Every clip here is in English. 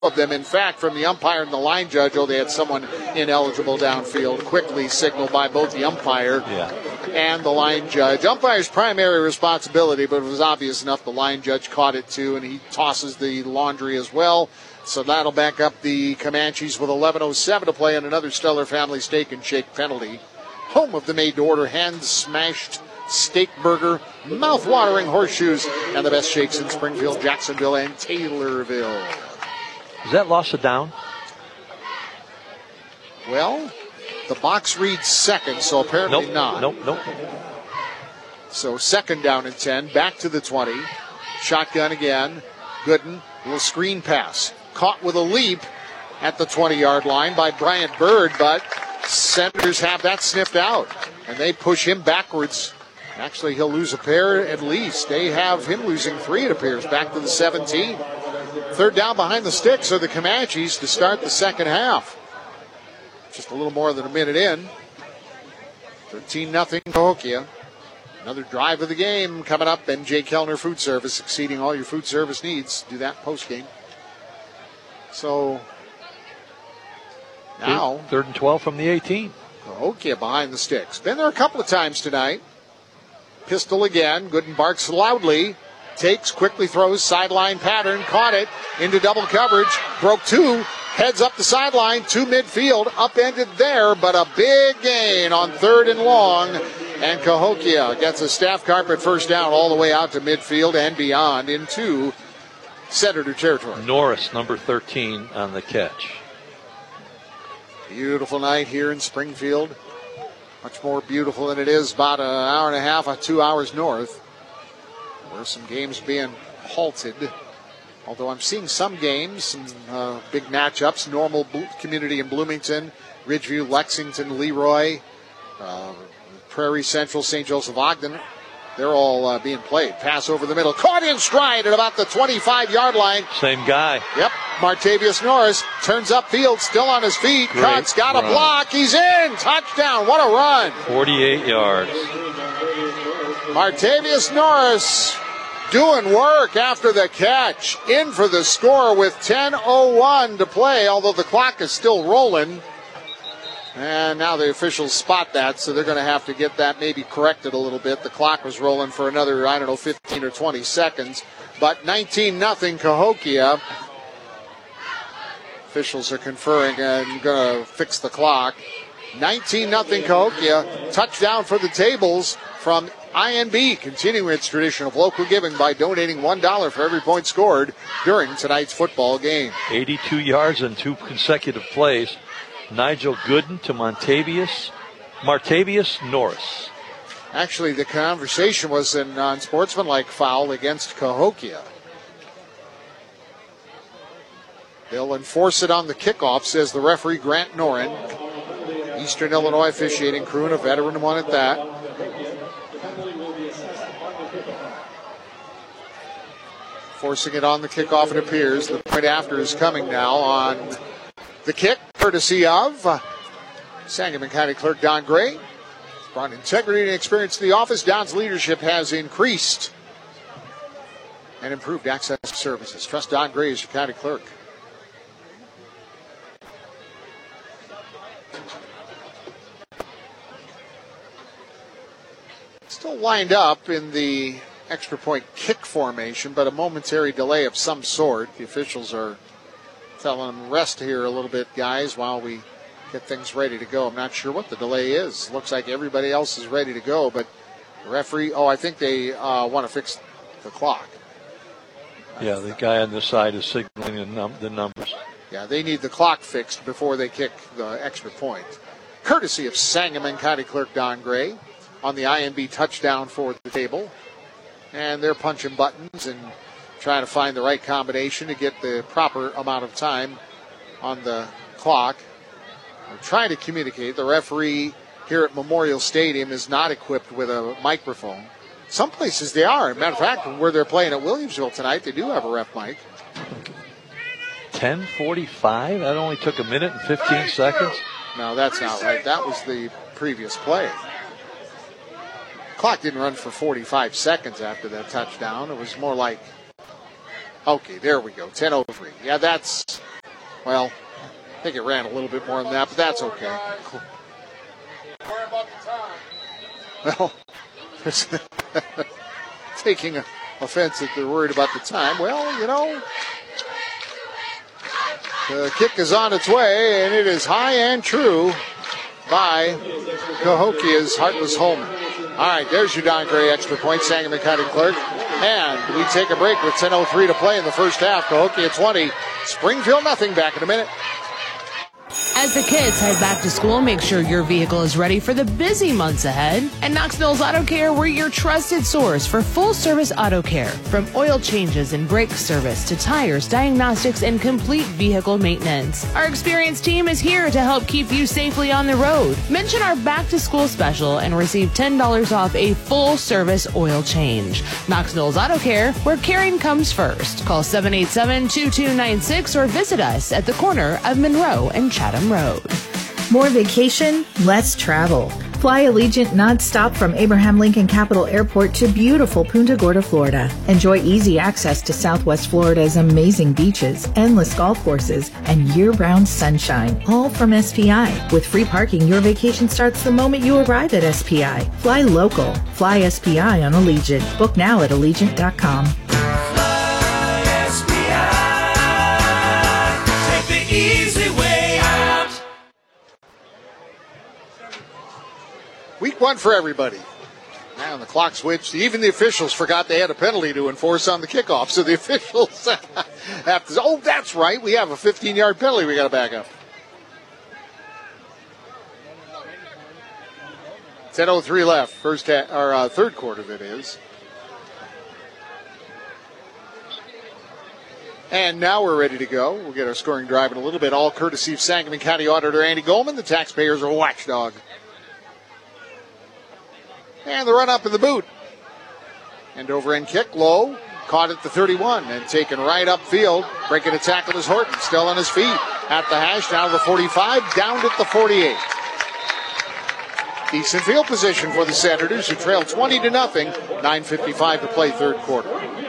of them. In fact, from the umpire and the line judge, they had someone ineligible downfield, quickly signaled by both the umpire and the line judge. Umpire's primary responsibility, but it was obvious enough the line judge caught it too, and he tosses the laundry as well. So that'll back up the Comanches with 11:07 to play on another Stellar Family Steak and Shake penalty. Home of the made-to-order hand-smashed steak burger, mouth-watering horseshoes, and the best shakes in Springfield, Jacksonville, and Taylorville. Is that loss of down? Well, the box reads second, so apparently not. Nope. So second down and 10, back to the 20. Shotgun again. Gooden, little screen pass. Caught with a leap at the 20-yard line by Bryant Bird, but Senators have that sniffed out, and they push him backwards. Actually, he'll lose a pair at least. They have him losing 3, it appears, back to the 17. Third down behind the sticks are the Comanches to start the second half. Just a little more than a minute in. 13-0 Cahokia. Another drive of the game coming up. NJ Kellner Food Service, exceeding all your food service needs. Do that post-game. So now, 3rd and 12 from the 18. Cahokia behind the sticks. Been there a couple of times tonight. Pistol again. Gooden barks loudly. Takes, quickly throws, sideline pattern. Caught it into double coverage. Broke 2. Heads up the sideline to midfield. Upended there, but a big gain on 3rd and long. And Cahokia gets a staff carpet first down all the way out to midfield and beyond into Senator territory. Norris, number 13, on the catch. Beautiful night here in Springfield. Much more beautiful than it is about an hour and a half or 2 hours north, where some games being halted. Although I'm seeing some games, some big matchups. Normal Community in Bloomington, Ridgeview, Lexington, Leroy, Prairie Central, St. Joseph Ogden. They're all being played. Pass over the middle. Caught in stride at about the 25-yard line. Same guy. Yep. Martavius Norris turns upfield, still on his feet. Cuts, got a block. He's in. Touchdown. What a run. 48 yards. Martavius Norris doing work after the catch. In for the score with 10:01 to play, although the clock is still rolling. And now the officials spot that, so they're going to have to get that maybe corrected a little bit. The clock was rolling for another, 15 or 20 seconds. But 19-0 Cahokia. Officials are conferring and going to fix the clock. 19-0 Cahokia. Touchdown for the tables from INB, continuing its tradition of local giving by donating $1 for every point scored during tonight's football game. 82 yards in 2 consecutive plays. Nigel Gooden to Martavius Norris. Actually, the conversation was an unsportsmanlike foul against Cahokia. They'll enforce it on the kickoff, says the referee Grant Noren. Eastern Illinois officiating crew, and a veteran one at that. Forcing it on the kickoff, it appears. The point after is coming now on the kick, courtesy of Sangamon County Clerk Don Gray. Brought integrity and experience to the office. Don's leadership has increased and improved access to services. Trust Don Gray as your county clerk. Still lined up in the extra point kick formation, but a momentary delay of some sort. The officials are telling them rest here a little bit, guys, while we get things ready to go. I'm not sure what the delay is. Looks like everybody else is ready to go, but the referee, I think they want to fix the clock. Yeah, the guy on the side is signaling the numbers. Yeah, they need the clock fixed before they kick the extra point. Courtesy of Sangamon County Clerk Don Gray on the INB touchdown for the table. And they're punching buttons and trying to find the right combination to get the proper amount of time on the clock. We're trying to communicate. The referee here at Memorial Stadium is not equipped with a microphone. Some places they are. As a matter of fact, where they're playing at Williamsville tonight, they do have a ref mic. 10:45? That only took a minute and 15 seconds? No, that's not right. That was the previous play. Clock didn't run for 45 seconds after that touchdown. It was more like, okay, there we go, 10:03. Yeah, that's Well, I think it ran a little bit more than that, but that's okay. Well, taking offense that they're worried about the time. Well, you know, the kick is on its way, and it is high and true by Cahokia's Heartless Holman. All right, there's your Don Gray extra point, Sangamon County Clerk. And we take a break with 10:03 to play in the first half. Cahokia 20, Springfield nothing. Back in a minute. As the kids head back to school, make sure your vehicle is ready for the busy months ahead. At Knox Mills Auto Care, we're your trusted source for full-service auto care. From oil changes and brake service to tires, diagnostics, and complete vehicle maintenance. Our experienced team is here to help keep you safely on the road. Mention our back-to-school special and receive $10 off a full-service oil change. Knox Mills Auto Care, where caring comes first. Call 787-2296 or visit us at the corner of Monroe and Chatham Road. More vacation, less travel. Fly Allegiant nonstop from Abraham Lincoln Capital Airport to beautiful Punta Gorda, Florida. Enjoy easy access to Southwest Florida's amazing beaches, endless golf courses, and year-round sunshine, all from SPI. With free parking, your vacation starts the moment you arrive at SPI. Fly local. Fly SPI on Allegiant. Book now at Allegiant.com. Fly SPI. Take the easy way out. Week one for everybody. Now the clock switched. Even the officials forgot they had a penalty to enforce on the kickoff. So the officials have to, oh, that's right. We have a 15-yard penalty we got to back up. 10:03 left. Third quarter, that is. And now we're ready to go. We'll get our scoring drive in a little bit. All courtesy of Sangamon County Auditor Andy Goldman. The taxpayers are watchdog. And the run up in the boot. And over end kick low. Caught at the 31 and taken right upfield. Breaking a tackle is Horton. Still on his feet. At the hash, down to the 45. Down at the 48. Decent field position for the Senators, who trail 20-0. 9:55 to play third quarter.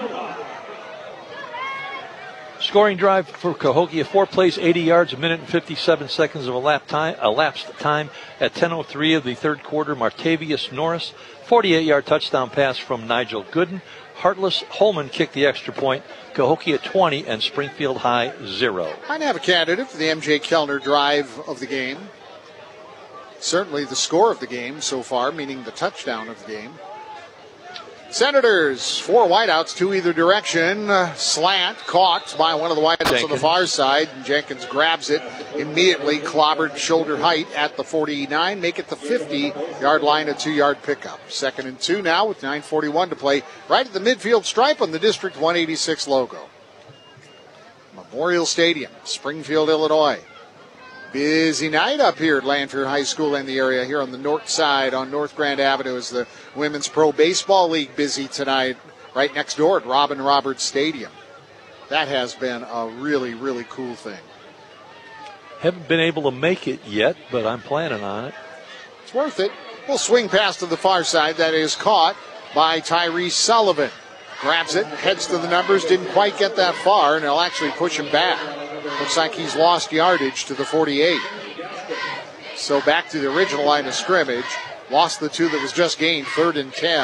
Scoring drive for Cahokia, 4 plays, 80 yards, a minute and 57 seconds of elapsed time at 10:03 of the third quarter. Martavius Norris, 48-yard touchdown pass from Nigel Gooden. Heartless Holman kicked the extra point. Cahokia 20 and Springfield High 0. I'd have a candidate for the MJ Kellner drive of the game. Certainly the score of the game so far, meaning the touchdown of the game. Senators, 4 wideouts to either direction. Slant caught by one of the wideouts Jenkins on the far side. Jenkins grabs it immediately, clobbered shoulder height at the 49. Make it the 50-yard line, a 2-yard pickup. 2nd and 2 now with 9:41 to play. Right at the midfield stripe on the District 186 logo. Memorial Stadium, Springfield, Illinois. Busy night up here at Lanphier High School and the area here on the north side on North Grand Avenue is the Women's Pro Baseball League busy tonight right next door at Robin Roberts Stadium. That has been a really, really cool thing. Haven't been able to make it yet, but I'm planning on it. It's worth it. We'll swing pass to the far side. That is caught by Tyrese Sullivan. Grabs it, heads to the numbers, didn't quite get that far, and they'll actually push him back. Looks like he's lost yardage to the 48. So back to the original line of scrimmage. Lost the 2 that was just gained, 3rd and 10.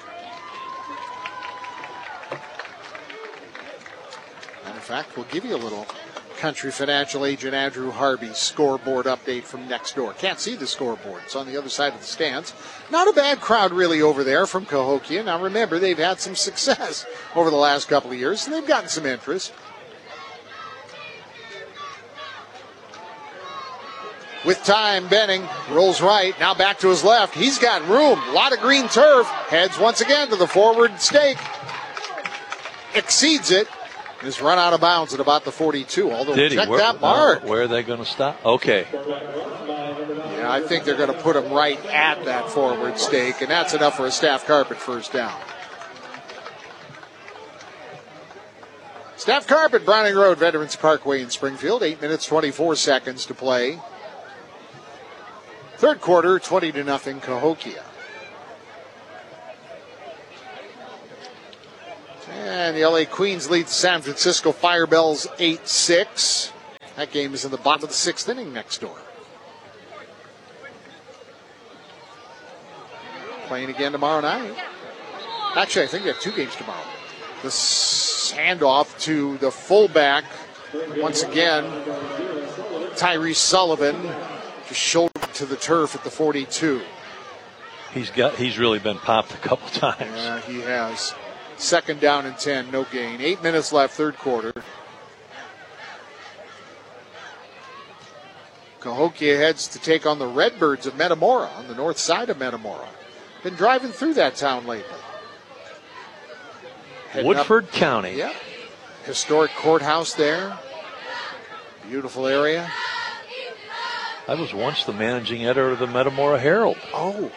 And in fact, we'll give you a little Country Financial agent Andrew Harvey scoreboard update from next door. Can't see the scoreboard. It's on the other side of the stands. Not a bad crowd really over there from Cahokia. Now remember, they've had some success over the last couple of years, and they've gotten some interest. With time, Benning rolls right, now back to his left. He's got room, a lot of green turf. Heads once again to the forward stake. Exceeds it. Is run out of bounds at about the 42. Although check that mark. Where are they going to stop? Okay. Yeah, I think they're going to put him right at that forward stake, and that's enough for a Staff Carpet first down. Staff Carpet, Browning Road, Veterans Parkway in Springfield. 8 minutes, 24 seconds to play. Third quarter, 20-0 Cahokia. And the LA Queens lead San Francisco Firebells 8-6. That game is in the bottom of the 6th inning next door. Playing again tomorrow night. Actually, I think they have 2 games tomorrow. The handoff to the fullback. Once again, Tyrese Sullivan just shouldered to the turf at the 42. He's really been popped a couple times. Yeah, he has. 2nd down and 10, no gain. 8 minutes left, 3rd quarter. Cahokia heads to take on the Redbirds of Metamora on the north side of Metamora. Been driving through that town lately. Heading Woodford County. Yep. Historic courthouse there. Beautiful area. I was once the managing editor of the Metamora Herald. Oh.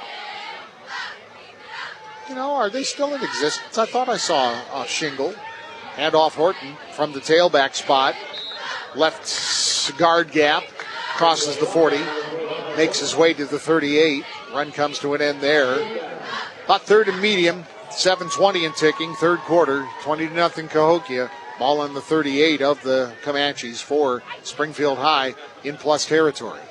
You know, are they still in existence? I thought I saw a shingle. Hand off Horton from the tailback spot. Left guard gap. Crosses the 40. Makes his way to the 38. Run comes to an end there. About 3rd and medium. 7:20 and ticking. 3rd quarter. 20-0 Cahokia. Ball on the 38 of the Comanches for Springfield High in plus territory.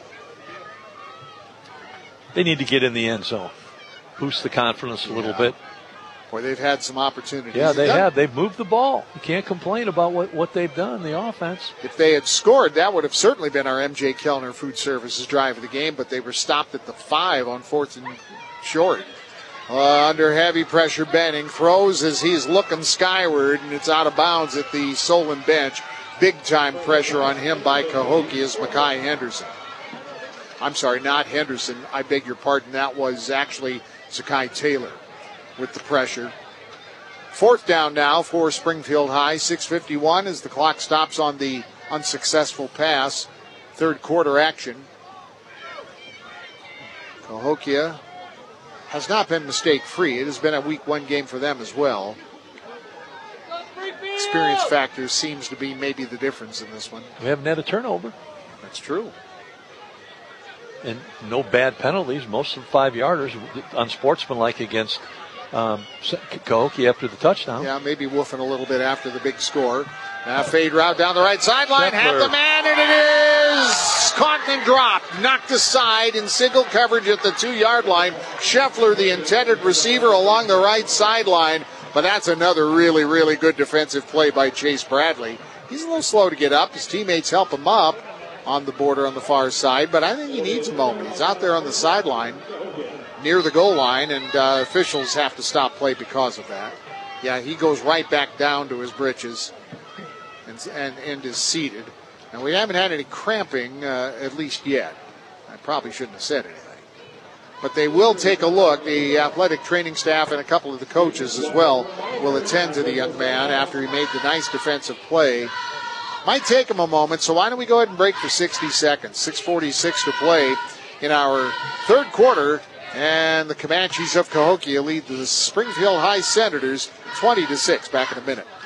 They need to get in the end zone. Boost the confidence a little bit. Boy, they've had some opportunities. Yeah, they have. They've moved the ball. You can't complain about what they've done, the offense. If they had scored, that would have certainly been our M.J. Kellner Food Services drive of the game, but they were stopped at the 5 on 4th and short. Under heavy pressure, Benning throws as he's looking skyward, and it's out of bounds at the Solon bench. Big-time pressure on him by Cahokia's Makai Henderson. I'm sorry, not Henderson. I beg your pardon. That was actually Sakai Taylor with the pressure. 4th down now for Springfield High. 6:51 as the clock stops on the unsuccessful pass. 3rd quarter action. Cahokia has not been mistake-free. It has been a week 1 game for them as well. Experience factor seems to be maybe the difference in this one. We haven't had a turnover. That's true. And no bad penalties. Most of the 5-yarders unsportsmanlike against Cahokia after the touchdown. Yeah, maybe woofing a little bit after the big score. Fade route down the right sideline. Have the man, and it is caught and dropped. Knocked aside in single coverage at the 2-yard line. Scheffler, the intended receiver, along the right sideline. But that's another really, really good defensive play by Chase Bradley. He's a little slow to get up. His teammates help him up on the border on the far side. But I think he needs a moment. He's out there on the sideline near the goal line, and officials have to stop play because of that. Yeah, he goes right back down to his britches and is seated. And we haven't had any cramping, at least yet. I probably shouldn't have said anything. But they will take a look. The athletic training staff and a couple of the coaches as well will attend to the young man after he made the nice defensive play. Might take him a moment, so why don't we go ahead and break for 60 seconds. 6:46 to play in our 3rd quarter. And the Comanches of Cahokia lead the Springfield High Senators 20-6. Back in a minute.